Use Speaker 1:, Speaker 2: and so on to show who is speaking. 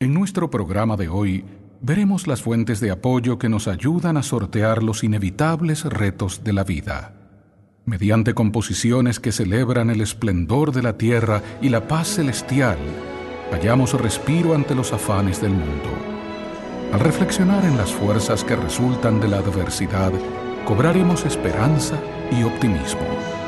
Speaker 1: En nuestro programa de hoy veremos las fuentes de apoyo que nos ayudan a sortear los inevitables retos de la vida. Mediante composiciones que celebran el esplendor de la tierra y la paz celestial, hallamos respiro ante los afanes del mundo. Al reflexionar en las fuerzas que resultan de la adversidad, cobraremos esperanza y optimismo.